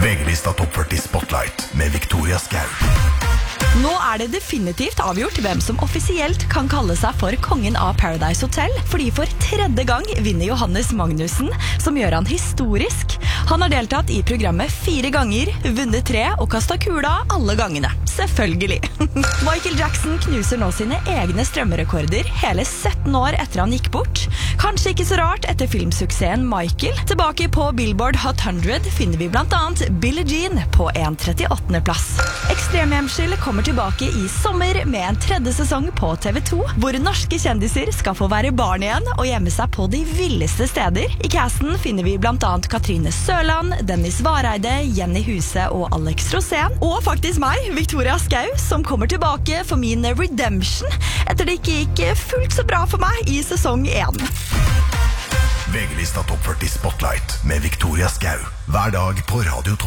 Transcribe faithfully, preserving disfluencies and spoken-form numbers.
V G-lista Topp førti Spotlight med Victoria Skau. Nå er det definitivt avgjort hvem som offisielt kan kalle seg for kongen av Paradise Hotel, fordi for tredje gang vinner Johannes Magnussen, som gjør han historisk. Han har deltatt i programmet fire ganger, vunnet tre og kastet kula alle gangene. Selvfølgelig. Michael Jackson knuser nå sine egne strømmerekorder hele sytten år etter han gikk bort. Kanskje ikke så rart etter filmsuksessen Michael. Tilbake på Billboard Hot hundre finner vi blant annet Billie Jean på en trettiåttende plass. Ekstremhjemskyld kommer tilbake i sommer med en tredje sesong på T V to, hvor norske kjendiser skal få være barn igjen og gjemme seg på de villeste steder. I casten finner vi blant annet Katrine Sørland, Dennis Vareide, Jenny Huse og Alex Rosén. Og faktisk meg, Victoria Skau, som kommer tilbake for min redemption etter det ikke gikk fullt så bra for meg i sesong én. V G-lista Topp førti Spotlight med Victoria Skau. Hver dag på Radio tolv.